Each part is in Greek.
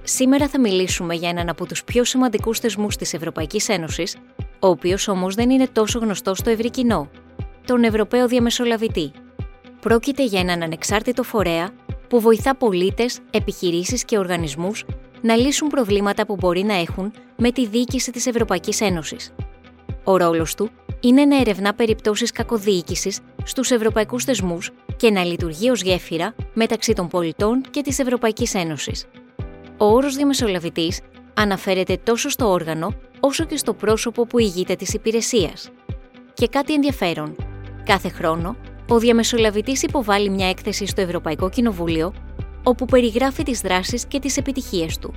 Σήμερα θα μιλήσουμε για έναν από τους πιο σημαντικούς θεσμούς της Ευρωπαϊκής Ένωσης, ο οποίος όμως δεν είναι τόσο γνωστός στο ευρύ κοινό, τον Ευρωπαίο Διαμεσολαβητή. Πρόκειται για έναν ανεξάρτητο φορέα που βοηθά πολίτες, επιχειρήσεις και οργανισμούς να λύσουν προβλήματα που μπορεί να έχουν με τη διοίκηση της Ευρωπαϊκής Ένωσης. Ο ρόλος του είναι να ερευνά περιπτώσεις κακοδιοίκησης στους ευρωπαϊκούς θεσμούς και να λειτουργεί ως γέφυρα μεταξύ των πολιτών και της Ευρωπαϊκής Ένωσης. Ο όρος διαμεσολαβητής αναφέρεται τόσο στο όργανο όσο και στο πρόσωπο που ηγείται της υπηρεσίας. Και κάτι ενδιαφέρον, κάθε χρόνο ο διαμεσολαβητής υποβάλλει μια έκθεση στο Ευρωπαϊκό Κοινοβούλιο όπου περιγράφει τις δράσεις και τις επιτυχίες του.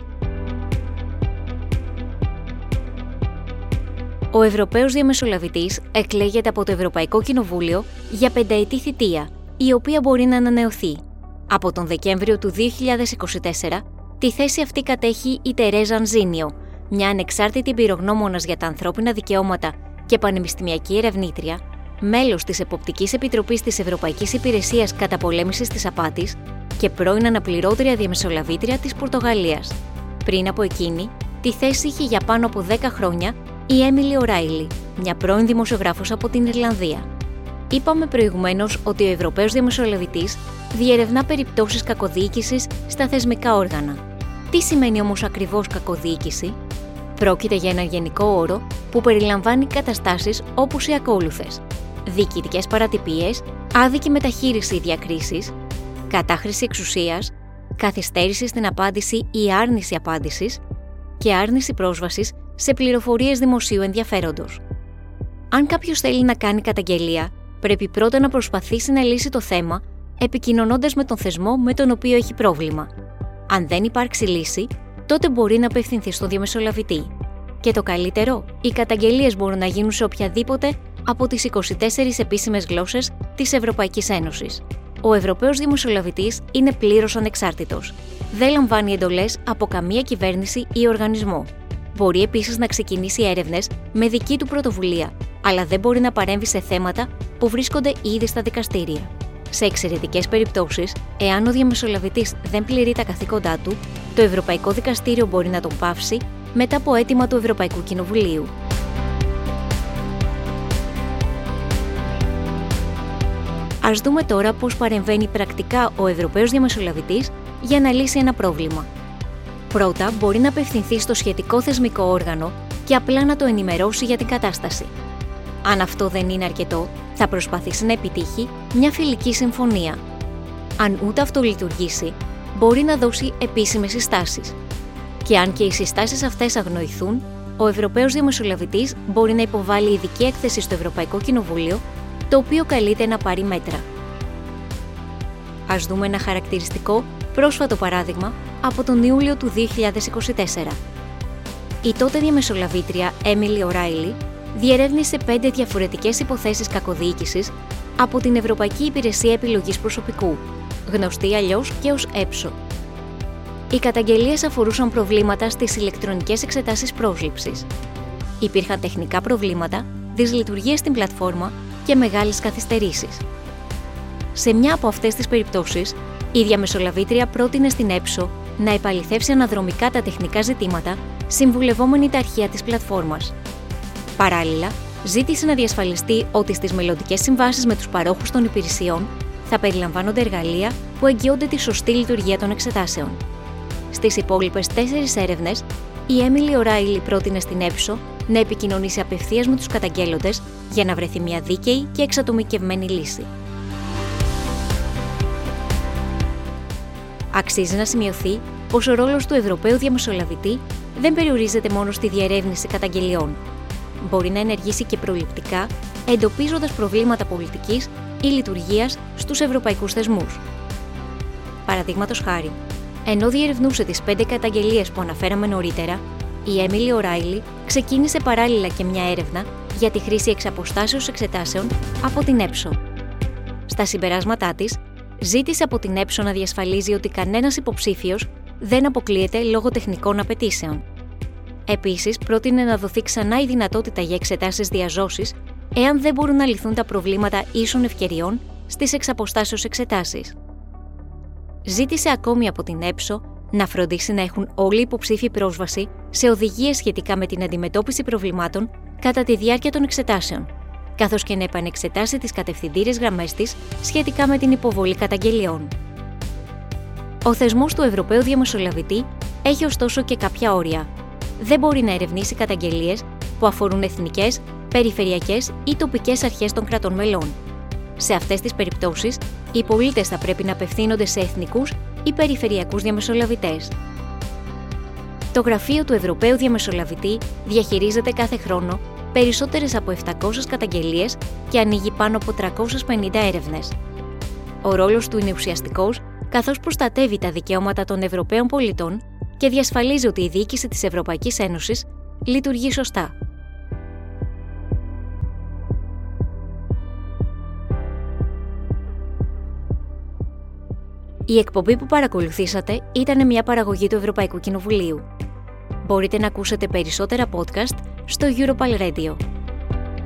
Ο Ευρωπαίος Διαμεσολαβητής εκλέγεται από το Ευρωπαϊκό Κοινοβούλιο για 5ετή θητεία, η οποία μπορεί να ανανεωθεί. Από τον Δεκέμβριο του 2024, τη θέση αυτή κατέχει η Τερέζα Ανζίνιο, μια ανεξάρτητη εμπειρογνώμονας για τα ανθρώπινα δικαιώματα και πανεπιστημιακή ερευνήτρια, μέλος της Εποπτικής Επιτροπής της Ευρωπαϊκής Υπηρεσίας Καταπολέμησης της Απάτης και πρώην αναπληρώτρια διαμεσολαβήτρια της Πορτογαλίας. Πριν από εκείνη, τη θέση είχε για πάνω από 10 χρόνια η Έμιλι Οράιλι, μια πρώην δημοσιογράφος από την Ιρλανδία. Είπαμε προηγουμένως ότι ο Ευρωπαίος Διαμεσολαβητής διερευνά περιπτώσεις κακοδιοίκησης στα θεσμικά όργανα. Τι σημαίνει όμως ακριβώς κακοδιοίκηση? Πρόκειται για έναν γενικό όρο που περιλαμβάνει καταστάσεις όπως οι ακόλουθες: διοικητικές παρατυπίες, άδικη μεταχείριση ή διακρίσεις, κατάχρηση εξουσίας, καθυστέρηση στην απάντηση ή άρνηση απάντησης και άρνηση πρόσβασης σε πληροφορίες δημοσίου ενδιαφέροντος. Αν κάποιος θέλει να κάνει καταγγελία, πρέπει πρώτα να προσπαθήσει να λύσει το θέμα επικοινωνώντας με τον θεσμό με τον οποίο έχει πρόβλημα. Αν δεν υπάρξει λύση, τότε μπορεί να απευθυνθεί στον διαμεσολαβητή. Και το καλύτερο, οι καταγγελίες μπορούν να γίνουν σε οποιαδήποτε από τις 24 επίσημες γλώσσες της Ευρωπαϊκής Ένωσης. Ο Ευρωπαίος Διαμεσολαβητής είναι πλήρως ανεξάρτητος. Δεν λαμβάνει εντολές από καμία κυβέρνηση ή οργανισμό. Μπορεί επίσης να ξεκινήσει έρευνες με δική του πρωτοβουλία, αλλά δεν μπορεί να παρέμβει σε θέματα που βρίσκονται ήδη στα δικαστήρια. Σε εξαιρετικές περιπτώσεις, εάν ο διαμεσολαβητής δεν πληρεί τα καθήκοντά του, το Ευρωπαϊκό Δικαστήριο μπορεί να τον πάυσει μετά από αίτημα του Ευρωπαϊκού Κοινοβουλίου. Ας δούμε τώρα πώς παρεμβαίνει πρακτικά ο Ευρωπαίος Διαμεσολαβητής για να λύσει ένα πρόβλημα. Πρώτα, μπορεί να απευθυνθεί στο σχετικό θεσμικό όργανο και απλά να το ενημερώσει για την κατάσταση. Αν αυτό δεν είναι αρκετό, θα προσπαθήσει να επιτύχει μια φιλική συμφωνία. Αν ούτε αυτό λειτουργήσει, μπορεί να δώσει επίσημες συστάσεις. Και αν και οι συστάσεις αυτές αγνοηθούν, ο Ευρωπαίος Διαμεσολαβητής μπορεί να υποβάλει ειδική έκθεση στο Ευρωπαϊκό Κοινοβούλιο, το οποίο καλείται να πάρει μέτρα. Ας δούμε ένα χαρακτηριστικό πρόσφατο παράδειγμα από τον Ιούλιο του 2024. Η τότε διαμεσολαβήτρια Έμιλι Οράιλι διερεύνησε 5 διαφορετικές υποθέσεις κακοδιοίκησης από την Ευρωπαϊκή Υπηρεσία Επιλογής Προσωπικού, γνωστή αλλιώς και ως ΕΠΣΟ. Οι καταγγελίες αφορούσαν προβλήματα στις ηλεκτρονικές εξετάσεις πρόσληψης. Υπήρχαν τεχνικά προβλήματα, δυσλειτουργίες στην πλατφόρμα και μεγάλες καθυστερήσεις. Σε μια από αυτές τις περιπτώσεις, η διαμεσολαβήτρια πρότεινε στην ΕΠΣΟ να επαληθεύσει αναδρομικά τα τεχνικά ζητήματα, συμβουλευόμενη τα αρχεία της πλατφόρμας. Παράλληλα, ζήτησε να διασφαλιστεί ότι στις μελλοντικές συμβάσεις με τους παρόχους των υπηρεσιών θα περιλαμβάνονται εργαλεία που εγγυώνται τη σωστή λειτουργία των εξετάσεων. Στις υπόλοιπες 4 έρευνες, η Έμιλι Οράιλι πρότεινε στην ΕΠΣΟ να επικοινωνήσει απευθείας με τους καταγγέλλοντες για να βρεθεί μια δίκαιη και εξατομικευμένη λύση. Αξίζει να σημειωθεί πως ο ρόλος του Ευρωπαίου Διαμεσολαβητή δεν περιορίζεται μόνο στη διερεύνηση καταγγελιών. Μπορεί να ενεργήσει και προληπτικά, εντοπίζοντας προβλήματα πολιτικής ή λειτουργίας στους ευρωπαϊκούς θεσμούς. Παραδείγματος χάρη, ενώ διερευνούσε τις 5 καταγγελίες που αναφέραμε νωρίτερα, η Έμιλι Οράιλι ξεκίνησε παράλληλα και μια έρευνα για τη χρήση εξαποστάσεως εξετάσεων από την ΕΠΣΟ. Στα συμπεράσματά της, ζήτησε από την ΕΠΣΟ να διασφαλίζει ότι κανένας υποψήφιος δεν αποκλείεται λόγω τεχνικών απαιτήσεων. Επίσης, πρότεινε να δοθεί ξανά η δυνατότητα για εξετάσεις διαζώσης, εάν δεν μπορούν να λυθούν τα προβλήματα ίσων ευκαιριών στις εξαποστάσεως εξετάσεις. Ζήτησε ακόμη από την ΕΠΣΟ να φροντίσει να έχουν όλοι οι υποψήφοι πρόσβαση σε οδηγίες σχετικά με την αντιμετώπιση προβλημάτων κατά τη διάρκεια των εξετάσεων, καθώς και να επανεξετάσει τις κατευθυντήριες γραμμές της σχετικά με την υποβολή καταγγελιών. Ο θεσμός του Ευρωπαίου Διαμεσολαβητή έχει ωστόσο και κάποια όρια. Δεν μπορεί να ερευνήσει καταγγελίες που αφορούν εθνικές, περιφερειακές ή τοπικές αρχές των κρατών μελών. Σε αυτές τις περιπτώσεις, οι πολίτες θα πρέπει να απευθύνονται σε εθνικούς ή περιφερειακούς διαμεσολαβητές. Το Γραφείο του Ευρωπαίου Διαμεσολαβητή διαχειρίζεται κάθε χρόνο περισσότερες από 700 καταγγελίες και ανοίγει πάνω από 350 έρευνες. Ο ρόλος του είναι ουσιαστικός, καθώς προστατεύει τα δικαιώματα των Ευρωπαίων πολιτών και διασφαλίζει ότι η διοίκηση της Ευρωπαϊκής Ένωσης λειτουργεί σωστά. Η εκπομπή που παρακολουθήσατε ήταν μια παραγωγή του Ευρωπαϊκού Κοινοβουλίου. Μπορείτε να ακούσετε περισσότερα podcast στο Europal Radio.